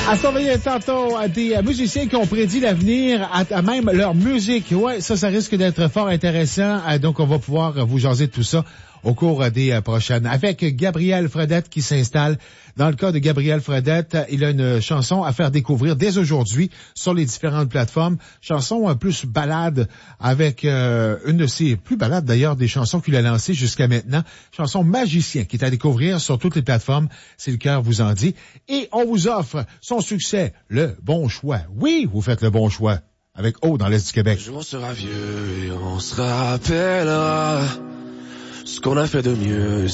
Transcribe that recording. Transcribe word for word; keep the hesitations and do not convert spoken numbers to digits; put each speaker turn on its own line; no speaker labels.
À surveiller tantôt à des musiciens qui ont prédit l'avenir, à, à même leur musique. Ouais, ça, ça risque d'être fort intéressant. Donc, on va pouvoir vous jaser de tout ça au cours des prochaines. Avec Gabriel Fredette qui s'installe. Dans le cas de Gabriel Fredette, il a une chanson à faire découvrir dès aujourd'hui sur les différentes plateformes. Chanson plus balade avec euh, une de ses plus balades d'ailleurs des chansons qu'il a lancées jusqu'à maintenant. Chanson Magicien qui est à découvrir sur toutes les plateformes, si le cœur vous en dit. Et on vous offre son succès, Le Bon Choix. Oui, vous faites le bon choix. Avec O dans l'Est du Québec.
Je m'en sera vieux et on se rappellera ce qu'on a fait de mieux.